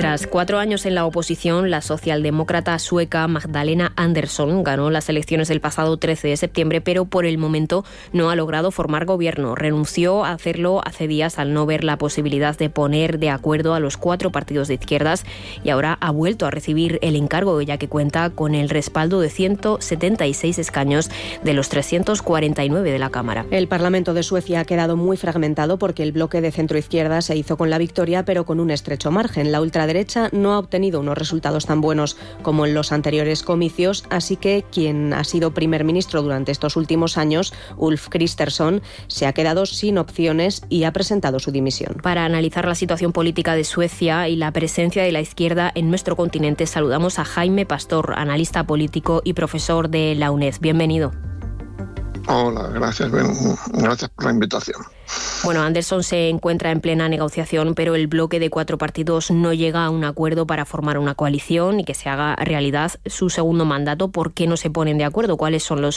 Tras 4 años en la oposición, la socialdemócrata sueca Magdalena Andersson ganó las elecciones el pasado 13 de septiembre, pero por el momento no ha logrado formar gobierno. Renunció a hacerlo hace días al no ver la posibilidad de poner de acuerdo a los 4 partidos de izquierdas y ahora ha vuelto a recibir el encargo, ya que cuenta con el respaldo de 176 escaños de los 349 de la Cámara. El Parlamento de Suecia ha quedado muy fragmentado porque el bloque de centroizquierda se hizo con la victoria, pero con un estrecho margen. La ultraderecha no ha obtenido unos resultados tan buenos como en los anteriores comicios, así que quien ha sido primer ministro durante estos últimos años, Ulf Kristersson, se ha quedado sin opciones y ha presentado su dimisión. Para analizar la situación política de Suecia y la presencia de la izquierda en nuestro continente, saludamos a Jaime Pastor, analista político y profesor de la UNED. Bienvenido. Hola, gracias por la invitación. Bueno, Andersson se encuentra en plena negociación, pero el bloque de 4 partidos no llega a un acuerdo para formar una coalición y que se haga realidad su segundo mandato. ¿Por qué no se ponen de acuerdo? ¿Cuáles son los